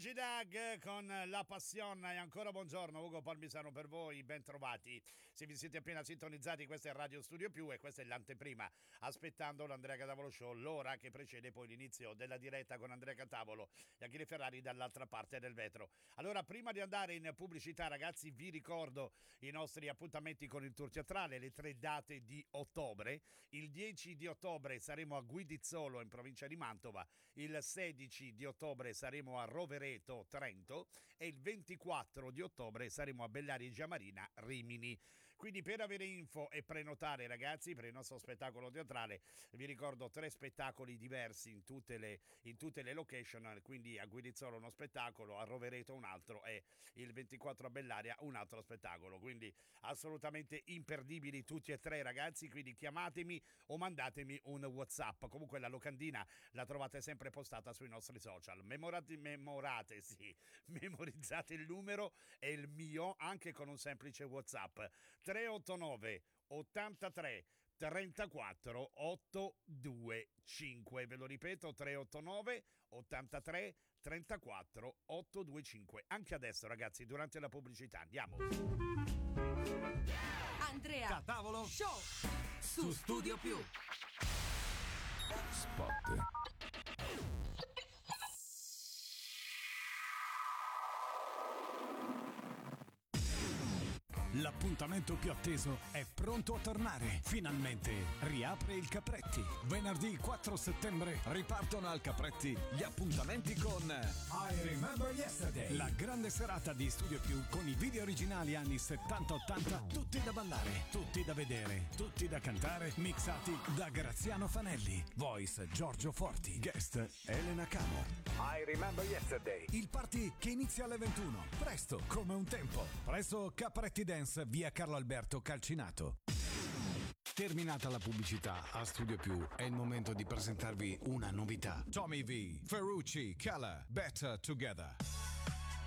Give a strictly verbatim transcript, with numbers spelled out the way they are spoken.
Dag con La Passione. E ancora buongiorno, Ugo Palmisano per voi, ben trovati. Se vi siete appena sintonizzati, questa è Radio Studio Più e questa è l'anteprima, aspettando l'Andrea Catavolo Show, l'ora che precede poi l'inizio della diretta con Andrea Catavolo e Achille Ferrari dall'altra parte del vetro. Allora, prima di andare in pubblicità, ragazzi, vi ricordo i nostri appuntamenti con il tour teatrale, le tre date di ottobre. Il dieci di ottobre saremo a Guidizzolo in provincia di Mantova, il sedici di ottobre saremo a Rovereto, Trento, e il ventiquattro di ottobre saremo a Bellaria Giamarina, Rimini. Quindi per avere info e prenotare, ragazzi, per il nostro spettacolo teatrale, vi ricordo tre spettacoli diversi in tutte le, in tutte le location, quindi a Guidizzolo uno spettacolo, a Rovereto un altro e il ventiquattro a Bellaria un altro spettacolo, quindi assolutamente imperdibili tutti e tre, ragazzi, quindi chiamatemi o mandatemi un WhatsApp. Comunque la locandina la trovate sempre postata sui nostri social. Memorate, memorate, sì, memorizzate il numero e il mio anche con un semplice WhatsApp tre otto nove ottantatré trentaquattro ottocentoventicinque. Ve lo ripeto, tre otto nove ottantatré trentaquattro ottocentoventicinque. Anche adesso, ragazzi, durante la pubblicità andiamo. Andrea Catavolo Show su Studio Più. Spot. L'appuntamento più atteso è pronto a tornare. Finalmente riapre il Capretti. Venerdì quattro settembre ripartono al Capretti gli appuntamenti con I Remember Yesterday, la grande serata di Studio Più con i video originali anni settanta ottanta, tutti da ballare, tutti da vedere, tutti da cantare, mixati da Graziano Fanelli, voice Giorgio Forti, guest Elena Camo. I Remember Yesterday, il party che inizia alle ventuno, presto come un tempo, presso Capretti Dance, via Carlo Alberto Calcinato. Terminata la pubblicità, a Studio Più è il momento di presentarvi una novità. Tommy V, Ferrucci, Kala, Better Together.